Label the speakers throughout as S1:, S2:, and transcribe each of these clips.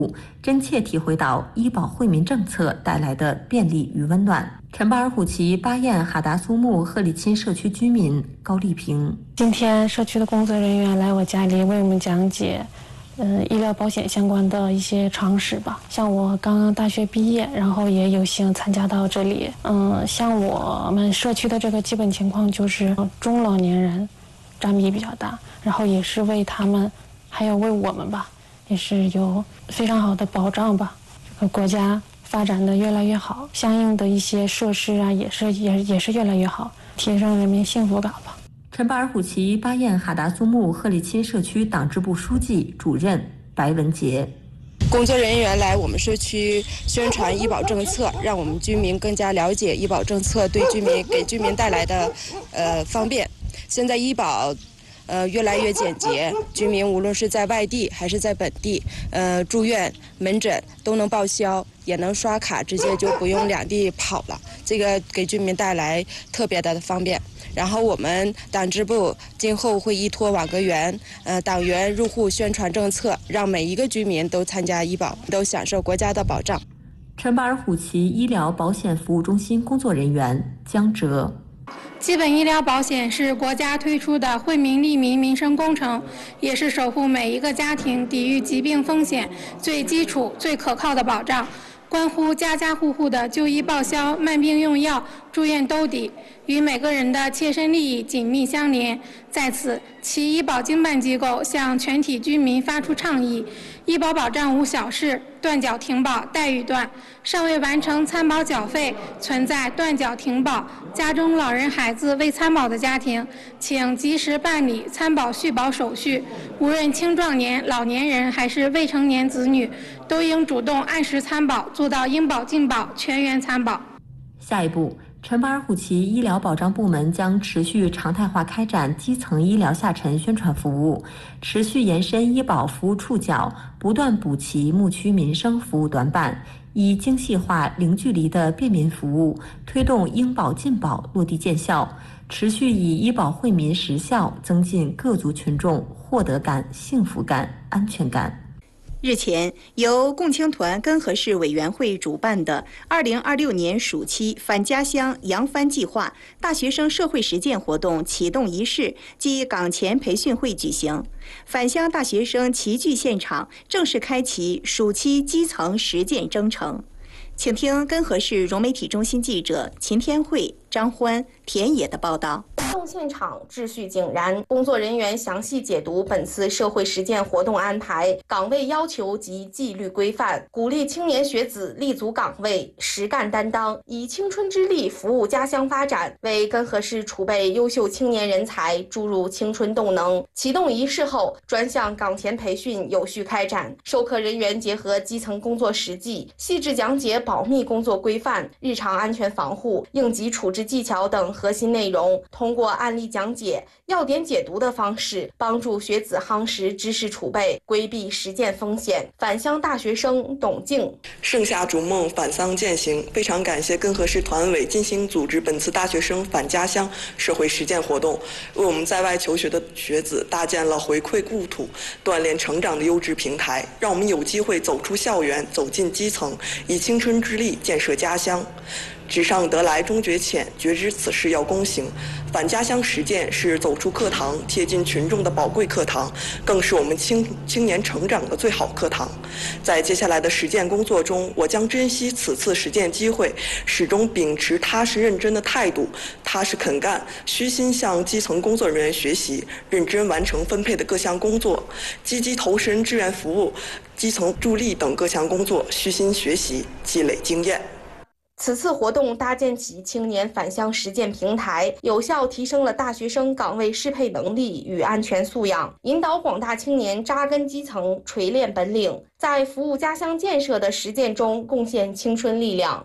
S1: 真切体会到医保惠民政策带来的便利与温暖。陈巴尔虎旗巴彦哈达苏木赫里钦社区居民高丽萍：
S2: 今天社区的工作人员来我家里为我们讲解医疗保险相关的一些常识吧。像我刚刚大学毕业，然后也有幸参加到这里。像我们社区的这个基本情况就是中老年人占比比较大，然后也是为他们还有为我们吧，也是有非常好的保障吧。这个国家发展的越来越好，相应的一些设施啊也是越来越好，提升人民幸福感吧。
S1: 陈巴尔虎旗巴彦哈达苏木赫里钦社区党支部书记、主任白文杰：
S3: 工作人员来我们社区宣传医保政策，让我们居民更加了解医保政策对给居民带来的方便。现在医保越来越简洁，居民无论是在外地还是在本地，住院门诊都能报销，也能刷卡，直接就不用两地跑了，这个给居民带来特别的方便。然后我们党支部今后会依托网格员、党员入户宣传政策，让每一个居民都参加医保，都享受国家的保障。
S1: 陈巴尔虎旗医疗保险服务中心工作人员江哲：
S4: 基本医疗保险是国家推出的惠民利民民生工程，也是守护每一个家庭抵御疾病风险最基础、最可靠的保障，关乎家家户户的就医报销、慢病用药、住院兜底，与每个人的切身利益紧密相连。在此，其医保经办机构向全体居民发出倡议：医保保障无小事，断缴停保待遇断。尚未完成参保缴费、存在断缴停保、家中老人孩子未参保的家庭，请及时办理参保续保手续。无论青壮年、老年人还是未成年子女，都应主动按时参保，做到应保尽保、全员参保。
S1: 下一步，陈巴尔虎旗医疗保障部门将持续常态化开展基层医疗下沉宣传服务，持续延伸医保服务触角，不断补齐牧区民生服务短板，以精细化、零距离的便民服务，推动应保尽保落地见效，持续以医保惠民实效，增进各族群众获得感、幸福感、安全感。
S5: 日前，由共青团根河市委员会主办的2026年暑期返家乡扬帆计划大学生社会实践活动启动仪式暨岗前培训会举行，返乡大学生齐聚现场，正式开启暑期基层实践征程。请听根河市融媒体中心记者秦天慧、张欢、田野的报道。
S6: 活动现场秩序井然，工作人员详细解读本次社会实践活动安排、岗位要求及纪律规范，鼓励青年学子立足岗位、实干担当，以青春之力服务家乡发展，为根河市储备优秀青年人才注入青春动能。启动仪式后，专项岗前培训有序开展，授课人员结合基层工作实际，细致讲解保密工作规范、日常安全防护、应急处置技巧等核心内容，通过案例讲解、要点解读的方式，帮助学子夯实知识储备，规避实践风险。返乡大学生董静：
S7: 盛夏逐梦，返乡践行，非常感谢根河市团委精心组织本次大学生返家乡社会实践活动，为我们在外求学的学子搭建了回馈故土、锻炼成长的优质平台，让我们有机会走出校园，走进基层，以青春之力建设家乡。纸上得来终觉浅，觉知此事要躬行。返家乡实践是走出课堂、贴近群众的宝贵课堂，更是我们青年成长的最好课堂。在接下来的实践工作中，我将珍惜此次实践机会，始终秉持踏实认真的态度，踏实肯干，虚心向基层工作人员学习，认真完成分配的各项工作，积极投身志愿服务、基层助力等各项工作，虚心学习，积累经验。
S6: 此次活动搭建起青年返乡实践平台，有效提升了大学生岗位适配能力与安全素养，引导广大青年扎根基层，锤炼本领，在服务家乡建设的实践中贡献青春力量。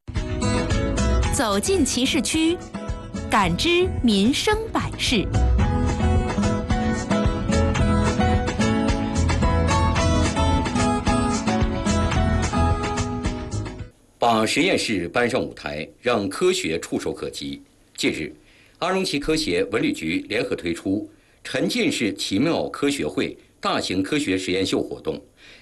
S8: 走进其市区，感知民生百事。
S9: 把实验室搬上舞台，让科学触手可及。近日，阿荣旗科协文旅局联合推出沉浸式奇妙科学会大型科学实验秀活动，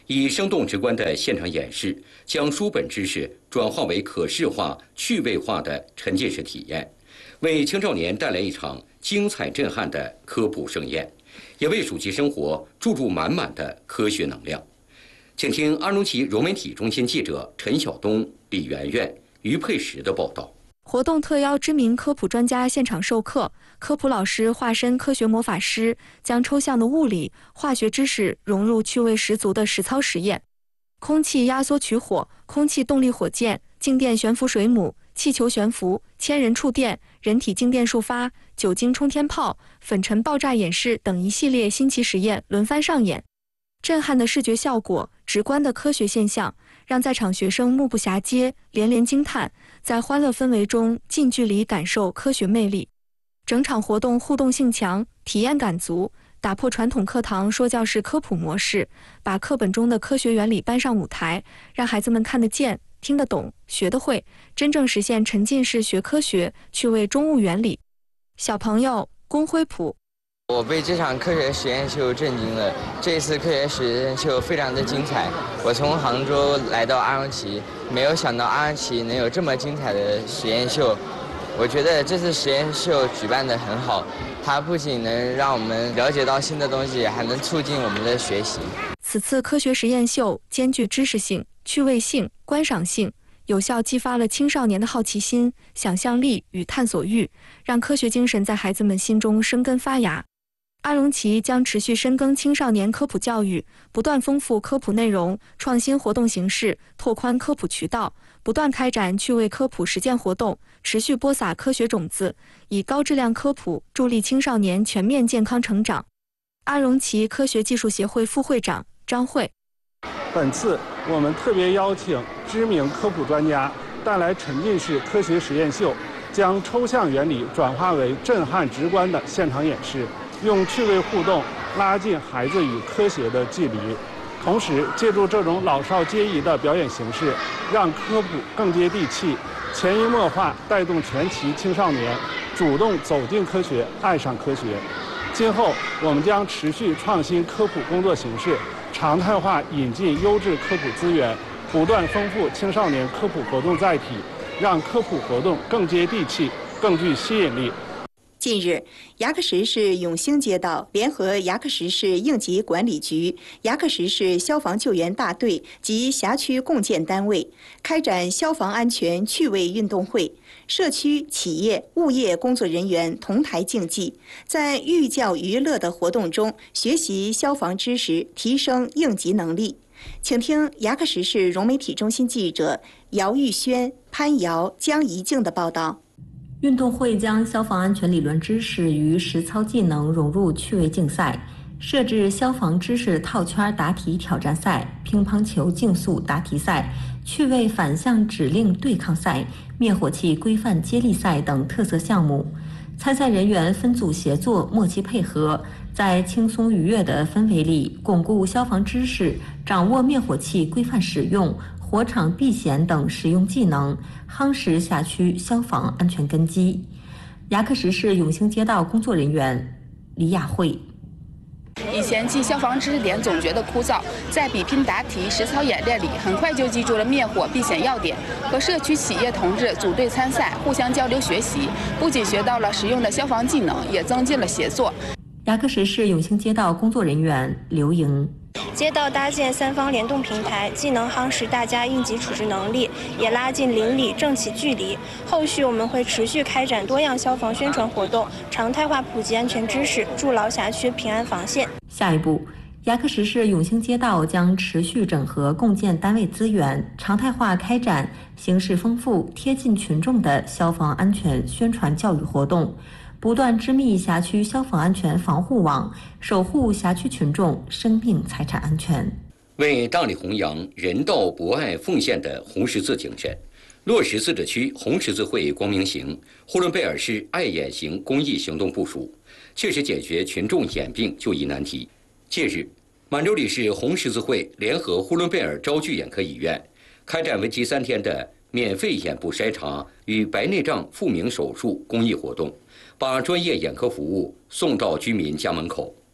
S9: 以生动直观的现场演示，将书本知识转化为可视化、趣味化的沉浸式体验，为青少年带来一场精彩震撼的科普盛宴，也为暑期生活注入满满的科学能量。请听阿龙旗融媒体中心记者陈晓东、李媛媛、于佩石的报道。
S10: 活动特邀知名科普专家现场授课，科普老师化身科学魔法师，将抽象的物理、化学知识融入趣味十足的实操实验。空气压缩取火、空气动力火箭、静电悬浮水母、气球悬浮、千人触电、人体静电束发、酒精冲天炮、粉尘爆炸演示等一系列新奇实验轮番上演。震撼的视觉效果，直观的科学现象，让在场学生目不暇接，连连惊叹，在欢乐氛围中近距离感受科学魅力。整场活动互动性强，体验感足，打破传统课堂说教式科普模式，把课本中的科学原理搬上舞台，让孩子们看得见、听得懂、学得会，真正实现沉浸式学科学，趣味中物原理。小朋友龚辉普。
S11: 我被这场科学实验秀震惊了，这次科学实验秀非常的精彩。我从杭州来到阿龙旗，没有想到阿龙旗能有这么精彩的实验秀。我觉得这次实验秀举办得很好，它不仅能让我们了解到新的东西，还能促进我们的学习。
S10: 此次科学实验秀兼具知识性、趣味性、观赏性，有效激发了青少年的好奇心、想象力与探索欲，让科学精神在孩子们心中生根发芽。阿龙旗将持续深耕青少年科普教育，不断丰富科普内容，创新活动形式，拓宽科普渠道，不断开展趣味科普实践活动，持续播撒科学种子，以高质量科普助力青少年全面健康成长。阿龙旗科学技术协会副会长张慧。
S12: 本次我们特别邀请知名科普专家带来沉浸式科学实验秀，将抽象原理转化为震撼直观的现场演示，用趣味互动拉近孩子与科学的距离，同时借助这种老少皆宜的表演形式，让科普更接地气，潜移默化带动全旗青少年主动走进科学，爱上科学。今后我们将持续创新科普工作形式，常态化引进优质科普资源，不断丰富青少年科普活动载体，让科普活动更接地气，更具吸引力。
S5: 近日，牙克石市永兴街道联合牙克石市应急管理局、牙克石市消防救援大队及辖区共建单位开展消防安全趣味运动会，社区、企业、物业工作人员同台竞技，在寓教于乐的活动中学习消防知识，提升应急能力。请听牙克石市融媒体中心记者姚玉轩、潘瑶、江怡静的报道。
S1: 运动会将消防安全理论知识与实操技能融入趣味竞赛，设置消防知识套圈答题挑战赛、乒乓球竞速答题赛、趣味反向指令对抗赛、灭火器规范接力赛等特色项目。参赛人员分组协作，默契配合，在轻松愉悦的氛围里巩固消防知识，掌握灭火器规范使用、火场避险等实用技能，夯实辖区消防安全根基。牙克石市永兴街道工作人员李雅慧。
S13: 以前记消防知识点总觉得枯燥，在比拼答题、实操演练里，很快就记住了灭火避险要点。和社区企业同志组队参赛，互相交流学习，不仅学到了实用的消防技能，也增进了协作。
S1: 牙克石市永兴街道工作人员刘莹。
S14: 街道搭建三方联动平台，既能夯实大家应急处置能力，也拉近邻里正气距离。后续我们会持续开展多样消防宣传活动，常态化普及安全知识，筑牢辖区平安防线。
S1: 下一步，牙克石市永兴街道将持续整合共建单位资源，常态化开展形式丰富、贴近群众的消防安全宣传教育活动，不断织密辖区消防安全防护网，守护辖区群众生命财产安全。
S9: 为大力弘扬人道博爱奉献的红十字精神，落实自治区红十字会光明行、呼伦贝尔市爱眼行公益行动部署，切实解决群众眼病就医难题。近日，满洲里市红十字会联合呼伦贝尔昭聚眼科医院，开展为期3天的免费眼部筛查与白内障复明手术公益活动，把专业眼科服务送到居民家门口。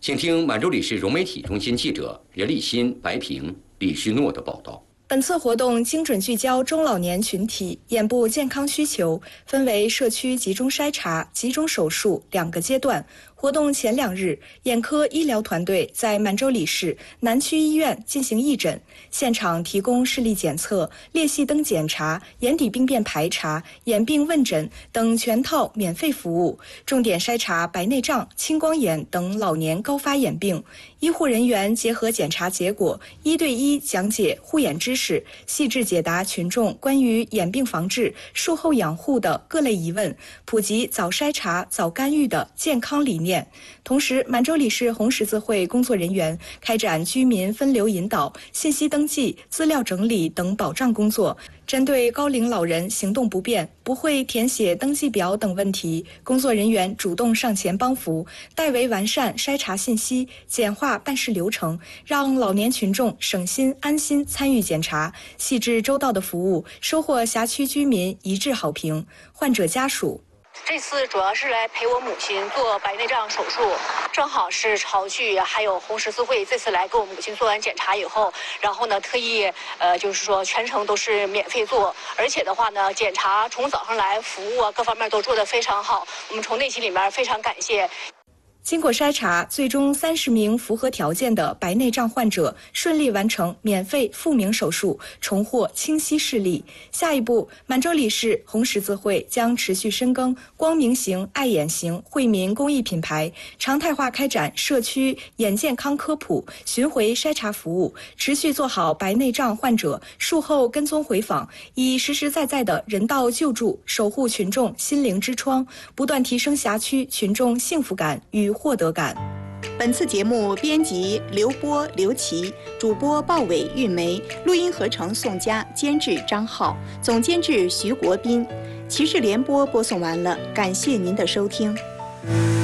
S9: 请听满洲里市融媒体中心记者任立新、白平、李世诺的报道。
S15: 本次活动精准聚焦中老年群体眼部健康需求，分为社区集中筛查、集中手术2个阶段。活动前2日，眼科医疗团队在满洲里市南区医院进行义诊，现场提供视力检测、裂隙灯检查、眼底病变排查、眼病问诊等全套免费服务，重点筛查白内障、青光眼等老年高发眼病。医护人员结合检查结果，1对1讲解护眼知识，细致解答群众关于眼病防治、术后养护的各类疑问，普及早筛查、早干预的健康理念。同时，满洲里市红十字会工作人员开展居民分流引导、信息登记、资料整理等保障工作。针对高龄老人行动不便、不会填写登记表等问题，工作人员主动上前帮扶，代为完善筛查信息，简化办事流程，让老年群众省心安心参与检查。细致周到的服务收获辖区居民一致好评。患者家属：
S16: 这次主要是来陪我母亲做白内障手术，正好是潮剧还有红十字会这次来给我母亲做完检查以后，然后呢特意就是说全程都是免费做，而且的话呢检查从早上来服务啊各方面都做得非常好，我们从内心里面非常感谢。
S15: 经过筛查，最终30名符合条件的白内障患者顺利完成免费复明手术，重获清晰视力。下一步，满洲里市红十字会将持续深耕光明型、爱眼型惠民公益品牌，常态化开展社区眼健康科普、巡回筛查服务，持续做好白内障患者术后跟踪回访，以实实在在的人道救助守护群众心灵之窗，不断提升辖区群众幸福感与获得感。
S5: 本次节目编辑刘波、刘琦，主播鲍伟、玉梅，录音合成宋佳，监制张浩，总监制徐国斌。骑士联播播送完了，感谢您的收听。